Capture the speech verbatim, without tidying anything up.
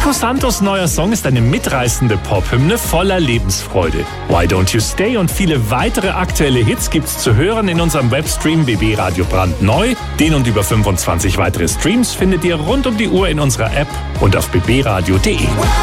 Nico Santos' neuer Song ist eine mitreißende Pop-Hymne voller Lebensfreude. Why Don't You Stay und viele weitere aktuelle Hits gibt's zu hören in unserem Webstream B B Radio brandneu. Den und über fünfundzwanzig weitere Streams findet ihr rund um die Uhr in unserer App und auf b b radio punkt d e.